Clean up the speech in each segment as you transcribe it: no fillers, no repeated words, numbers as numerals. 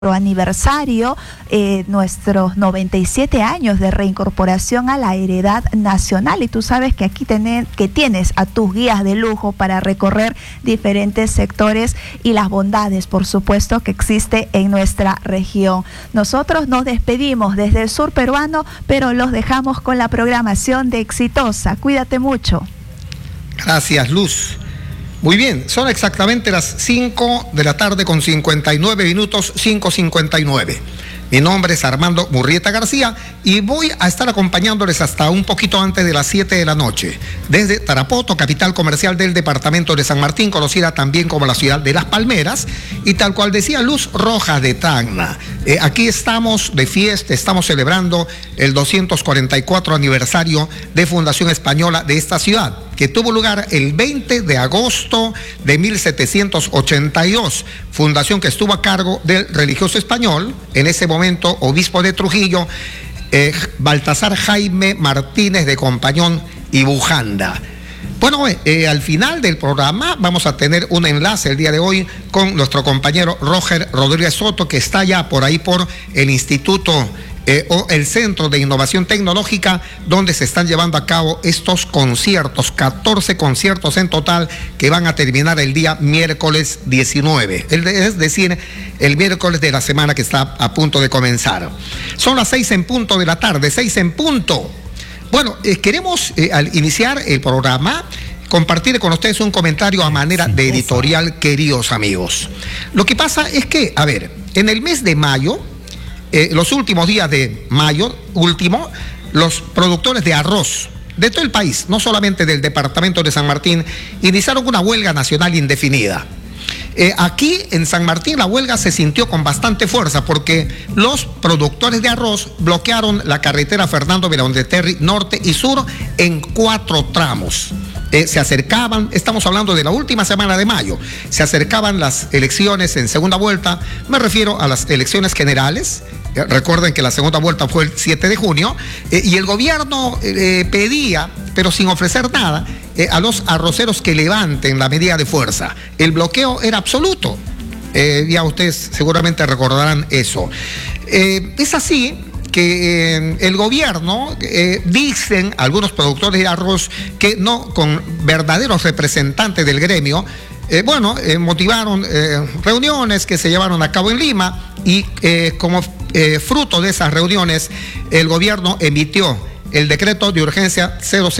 aniversario, nuestros 97 años de reincorporación a la heredad nacional, y tú sabes que aquí que tienes a tus guías de lujo para recorrer diferentes sectores y las bondades, por supuesto, que existe en nuestra región. Nosotros nos despedimos desde el sur peruano, pero los dejamos con la programación de Exitosa. Cuídate mucho. Gracias, Luz. Muy bien, son exactamente las 5 de la tarde con 59 minutos, 5:59. Mi nombre es Armando Murrieta García y voy a estar acompañándoles hasta un poquito antes de las 7 de la noche, desde Tarapoto, capital comercial del departamento de San Martín, conocida también como la ciudad de Las Palmeras, y tal cual decía, Luz Roja de Tacna. Aquí estamos de fiesta, estamos celebrando el 244 aniversario de Fundación Española de esta ciudad, que tuvo lugar el 20 de agosto de 1782, fundación que estuvo a cargo del religioso español, en ese momento obispo de Trujillo, Baltasar Jaime Martínez de Compañón y Bujanda. Bueno, al final del programa vamos a tener un enlace el día de hoy con nuestro compañero Roger Rodríguez Soto, que está ya por ahí por el Instituto o el Centro de Innovación Tecnológica, donde se están llevando a cabo estos conciertos, 14 conciertos en total, que van a terminar el día miércoles 19, es decir, el miércoles de la semana que está a punto de comenzar. Son las 6 en punto de la tarde, 6 en punto. Bueno, queremos al iniciar el programa compartir con ustedes un comentario a manera de editorial, queridos amigos. Lo que pasa es que, a ver, en el mes de mayo, los últimos días de mayo, los productores de arroz de todo el país, no solamente del departamento de San Martín, iniciaron una huelga nacional indefinida. Aquí en San Martín la huelga se sintió con bastante fuerza porque los productores de arroz bloquearon la carretera Fernando Belaunde norte y sur en 4 tramos. Se acercaban, estamos hablando de la última semana de mayo, se acercaban las elecciones en segunda vuelta, me refiero a las elecciones generales. Recuerden que la segunda vuelta fue el 7 de junio y el gobierno pedía, pero sin ofrecer nada, a los arroceros que levanten la medida de fuerza. El bloqueo era absoluto. Ya ustedes seguramente recordarán eso. Es así que el gobierno, dicen algunos productores de arroz que no con verdaderos representantes del gremio, motivaron reuniones que se llevaron a cabo en Lima y como fruto de esas reuniones, el gobierno emitió el decreto de urgencia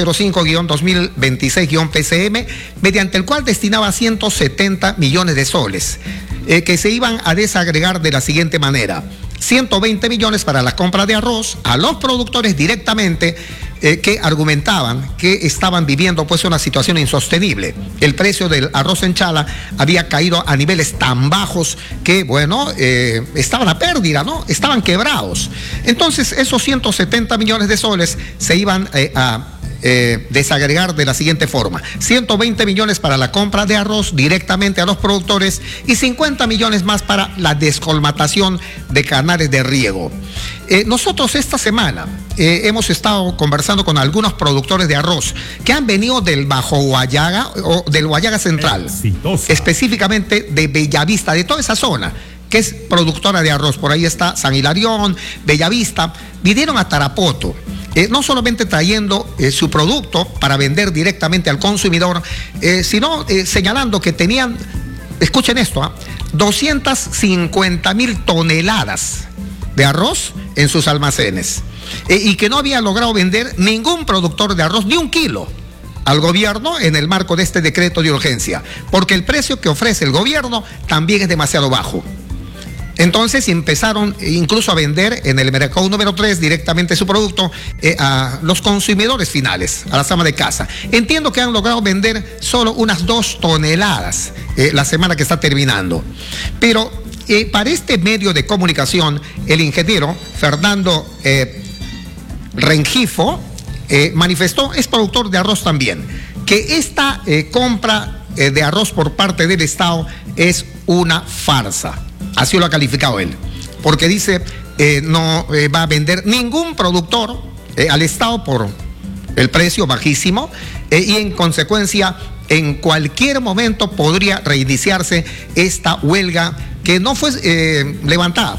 005-2026-PCM, mediante el cual destinaba 170 millones de soles, que se iban a desagregar de la siguiente manera: 120 millones para la compra de arroz a los productores directamente, que argumentaban que estaban viviendo pues una situación insostenible. El precio del arroz en chala había caído a niveles tan bajos que, estaban a pérdida, ¿no? Estaban quebrados. Entonces, esos 170 millones de soles se iban a desagregar de la siguiente forma: 120 millones para la compra de arroz directamente a los productores y 50 millones más para la descolmatación de canales de riego. Nosotros esta semana hemos estado conversando con algunos productores de arroz que han venido del Bajo Guayaga o del Guayaga Central, específicamente de Bellavista, de toda esa zona que es productora de arroz. Por ahí está San Hilarión, Bellavista. Vinieron a Tarapoto, no solamente trayendo su producto para vender directamente al consumidor, sino señalando que tenían, escuchen esto, 250,000 toneladas de arroz en sus almacenes, y que no había logrado vender ningún productor de arroz ni un kilo al gobierno en el marco de este decreto de urgencia, porque el precio que ofrece el gobierno también es demasiado bajo. Entonces empezaron incluso a vender en el mercado número 3 directamente su producto a los consumidores finales, a las amas de casa. Entiendo que han logrado vender solo unas 2 toneladas la semana que está terminando. Pero para este medio de comunicación, el ingeniero Fernando Rengifo manifestó, es productor de arroz también, que esta compra de arroz por parte del Estado es una farsa. Así lo ha calificado él, porque dice no va a vender ningún productor al Estado por el precio bajísimo, y en consecuencia en cualquier momento podría reiniciarse esta huelga que no fue levantada.